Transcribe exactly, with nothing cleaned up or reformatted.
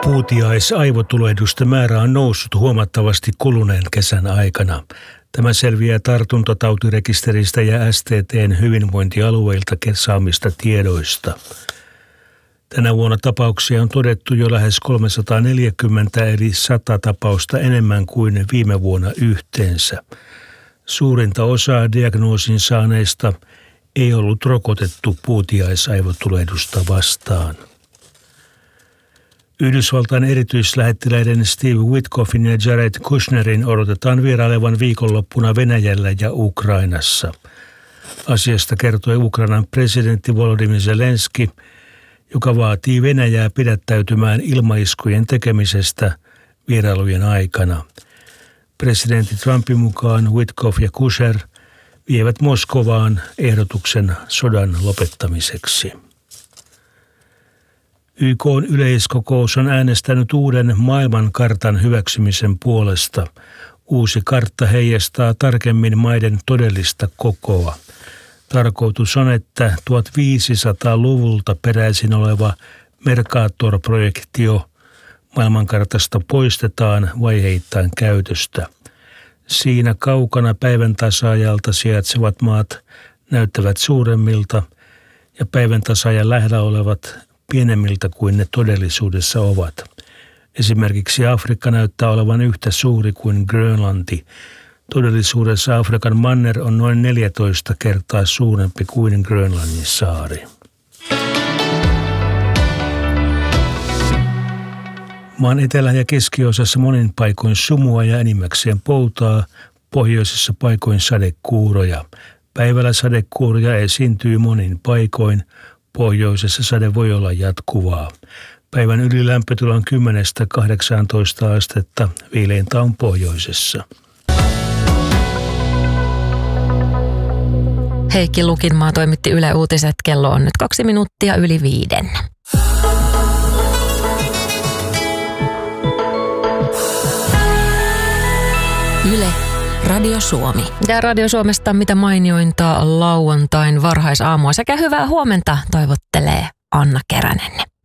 Puutiais-aivotulehdusten määrä on noussut huomattavasti kuluneen kesän aikana. Tämä selviää tartuntatautirekisteristä ja S T T:n hyvinvointialueilta saamista tiedoista. Tänä vuonna tapauksia on todettu jo lähes kolmesataaneljäkymmentä eli sata tapausta enemmän kuin viime vuonna yhteensä. Suurinta osaa diagnoosin saaneista ei ollut rokotettu puutiaisaivotulehdusta vastaan. Yhdysvaltain erityislähettiläiden Steve Witkoffin ja Jared Kushnerin odotetaan vierailevan viikonloppuna Venäjällä ja Ukrainassa. Asiasta kertoi Ukrainan presidentti Volodymyr Zelenski, joka vaatii Venäjää pidättäytymään ilmaiskujen tekemisestä vierailujen aikana. Presidentti Trumpin mukaan Witkoff ja Kushner vievät Moskovaan ehdotuksen sodan lopettamiseksi. Y K:n yleiskokous on äänestänyt uuden maailmankartan hyväksymisen puolesta. Uusi kartta heijastaa tarkemmin maiden todellista kokoa. Tarkoitus on, että tuhatviisisataaluvulta peräisin oleva Mercator-projektio maailmankartasta poistetaan vaiheittain käytöstä. Siinä kaukana päivän tasaajalta sijaitsevat maat näyttävät suuremmilta ja päivän tasaajan lähellä olevat pienemmiltä kuin ne todellisuudessa ovat. Esimerkiksi Afrikka näyttää olevan yhtä suuri kuin Grönlanti. Todellisuudessa Afrikan manner on noin neljätoista kertaa suurempi kuin Grönlannin saari. Maan etelä- ja keskiosassa monin paikoin sumua ja enimmäkseen poutaa, pohjoisessa paikoin sadekuuroja. Päivällä sadekuuroja esiintyy monin paikoin, pohjoisessa sade voi olla jatkuvaa. Päivän ylilämpötila on kymmenestä kahdeksaantoista astetta, viileintä on pohjoisessa. Heikki Lukinmaa toimitti Yle Uutiset. Kello on nyt kaksi minuuttia yli viiden. Yle, Radio Suomi. Ja Radio Suomesta mitä mainiointa lauantain varhaisaamua sekä hyvää huomenta toivottelee Anna Keränen.